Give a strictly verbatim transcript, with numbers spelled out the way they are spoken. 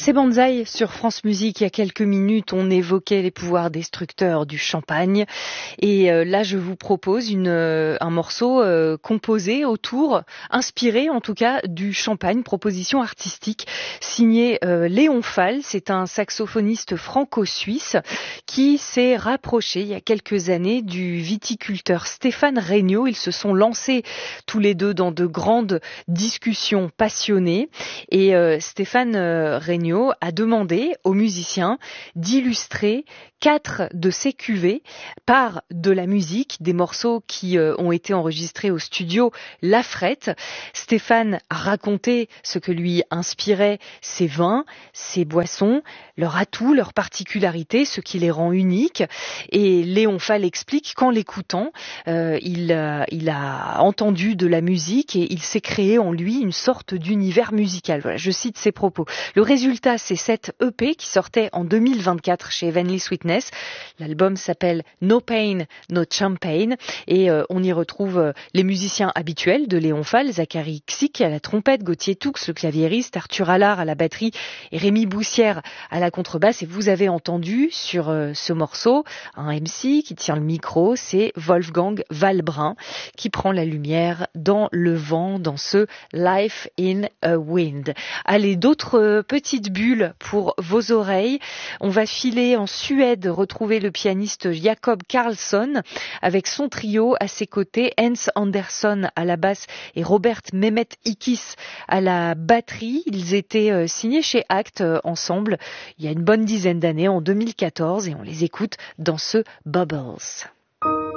C'est Banzai sur France Musique. Il y a quelques minutes, on évoquait les pouvoirs destructeurs du champagne. Et euh, là, je vous propose une, euh, un morceau euh, composé autour, inspiré en tout cas, du champagne, proposition artistique signée euh, Léon Fall. C'est un saxophoniste franco-suisse qui s'est rapproché il y a quelques années du viticulteur Stéphane Regnault. Ils se sont lancés tous les deux dans de grandes discussions passionnées. Et euh, Stéphane euh, Regnault a demandé aux musiciens d'illustrer quatre de ses cuvées par de la musique, des morceaux qui euh, ont été enregistrés au studio La Frette. Stéphane a raconté ce que lui inspiraient ces vins, ces boissons, leurs atouts, leurs particularités, ce qui les rend uniques. Et Léon Fall explique qu'en l'écoutant, euh, il, euh, il a entendu de la musique et il s'est créé en lui une sorte d'univers musical. Voilà, je cite ses propos. Le résultat, c'est cette E P qui sortait en deux mille vingt-quatre chez Heavenly Sweetness. L'album s'appelle No Pain, No Champagne et euh, on y retrouve euh, les musiciens habituels de Léon Fall, Zachary Xick à la trompette, Gauthier Toux, le claviériste, Arthur Allard à la batterie et Rémi Boussière à la contrebasse. Et vous avez entendu sur euh, ce morceau un M C qui tient le micro, c'est Wolfgang Valbrun qui prend la lumière dans le vent, dans ce Life in a Wind. Allez, d'autres euh, petites bulles pour vos oreilles. On va filer en Suède, retrouver le pianiste Jacob Karlsson avec son trio à ses côtés, Hans Andersson à la basse et Robert Mehmet Ikis à la batterie. Ils étaient euh, signés chez Act euh, ensemble il y a une bonne dizaine d'années, en deux mille quatorze, et on les écoute dans ce Bubbles.